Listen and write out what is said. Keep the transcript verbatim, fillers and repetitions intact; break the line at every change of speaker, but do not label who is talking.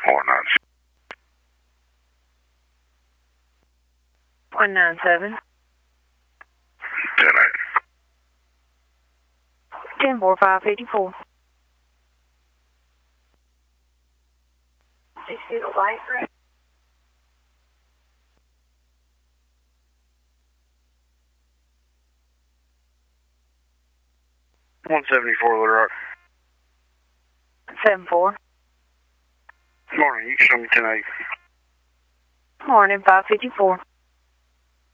Four nine
One nine seven.
ten eight.
Ten four five fifty four. Six zero light red.
One seventy four Little Rock.
Seven four.
Morning, you can show me ten eight.
Morning five fifty four.